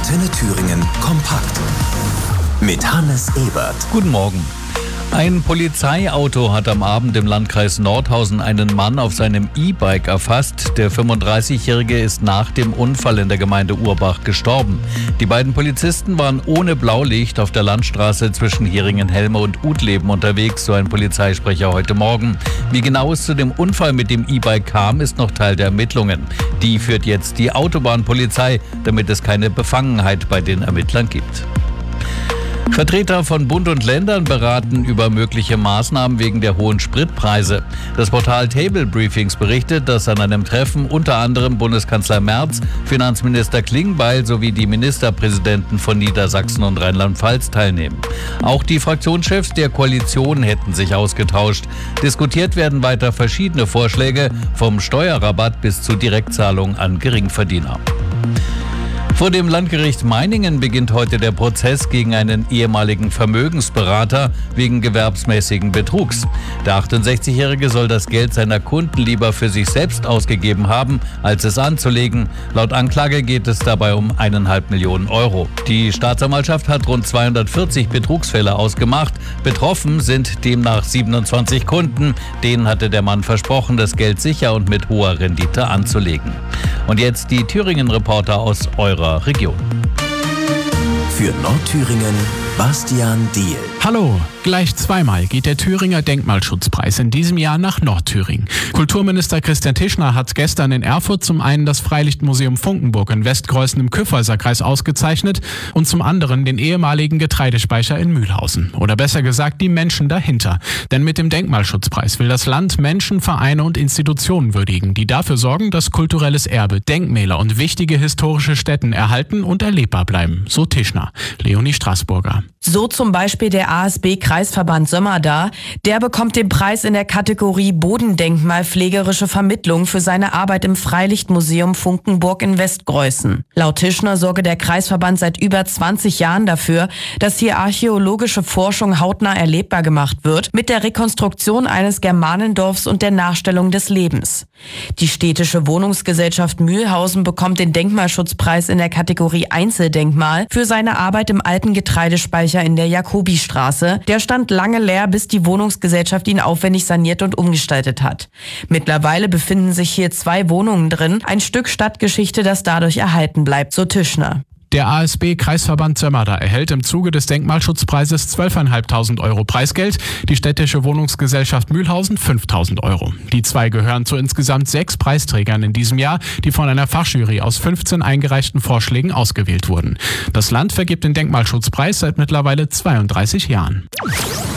Antenne Thüringen kompakt. Mit Hannes Ebert. Guten Morgen. Ein Polizeiauto hat am Abend im Landkreis Nordhausen einen Mann auf seinem E-Bike erfasst. Der 35-Jährige ist nach dem Unfall in der Gemeinde Urbach gestorben. Die beiden Polizisten waren ohne Blaulicht auf der Landstraße zwischen Hieringen-Helme und Utleben unterwegs, so ein Polizeisprecher heute Morgen. Wie genau es zu dem Unfall mit dem E-Bike kam, ist noch Teil der Ermittlungen. Die führt jetzt die Autobahnpolizei, damit es keine Befangenheit bei den Ermittlern gibt. Vertreter von Bund und Ländern beraten über mögliche Maßnahmen wegen der hohen Spritpreise. Das Portal Table Briefings berichtet, dass an einem Treffen unter anderem Bundeskanzler Merz, Finanzminister Klingbeil sowie die Ministerpräsidenten von Niedersachsen und Rheinland-Pfalz teilnehmen. Auch die Fraktionschefs der Koalition hätten sich ausgetauscht. Diskutiert werden weiter verschiedene Vorschläge, vom Steuerrabatt bis zu Direktzahlung an Geringverdiener. Vor dem Landgericht Meiningen beginnt heute der Prozess gegen einen ehemaligen Vermögensberater wegen gewerbsmäßigen Betrugs. Der 68-Jährige soll das Geld seiner Kunden lieber für sich selbst ausgegeben haben, als es anzulegen. Laut Anklage geht es dabei um 1,5 Millionen Euro. Die Staatsanwaltschaft hat rund 240 Betrugsfälle ausgemacht. Betroffen sind demnach 27 Kunden. Denen hatte der Mann versprochen, das Geld sicher und mit hoher Rendite anzulegen. Und jetzt die Thüringen-Reporter aus eurer Region. Für Nordthüringen Bastian Diehl. Hallo, gleich zweimal geht der Thüringer Denkmalschutzpreis in diesem Jahr nach Nordthüringen. Kulturminister Christian Tischner hat gestern in Erfurt zum einen das Freilichtmuseum Funkenburg in Westkreußen im Kyffhäuserkreis ausgezeichnet und zum anderen den ehemaligen Getreidespeicher in Mühlhausen. Oder besser gesagt die Menschen dahinter. Denn mit dem Denkmalschutzpreis will das Land Menschen, Vereine und Institutionen würdigen, die dafür sorgen, dass kulturelles Erbe, Denkmäler und wichtige historische Stätten erhalten und erlebbar bleiben. So Tischner. Leonie Straßburger. So zum Beispiel der ASB-Kreisverband Sömmerda. Der bekommt den Preis in der Kategorie Bodendenkmal pflegerische Vermittlung für seine Arbeit im Freilichtmuseum Funkenburg in Westkreußen. Laut Tischner sorge der Kreisverband seit über 20 Jahren dafür, dass hier archäologische Forschung hautnah erlebbar gemacht wird, mit der Rekonstruktion eines Germanendorfs und der Nachstellung des Lebens. Die städtische Wohnungsgesellschaft Mühlhausen bekommt den Denkmalschutzpreis in der Kategorie Einzeldenkmal für seine Arbeit im alten Getreidespeicher in der Jakobistraße. Der stand lange leer, bis die Wohnungsgesellschaft ihn aufwendig saniert und umgestaltet hat. Mittlerweile befinden sich hier 2 Wohnungen drin, ein Stück Stadtgeschichte, das dadurch erhalten bleibt, so Tischner. Der ASB-Kreisverband Sömmerda erhält im Zuge des Denkmalschutzpreises 12.500 Euro Preisgeld, die städtische Wohnungsgesellschaft Mühlhausen 5.000 Euro. Die 2 gehören zu insgesamt 6 Preisträgern in diesem Jahr, die von einer Fachjury aus 15 eingereichten Vorschlägen ausgewählt wurden. Das Land vergibt den Denkmalschutzpreis seit mittlerweile 32 Jahren.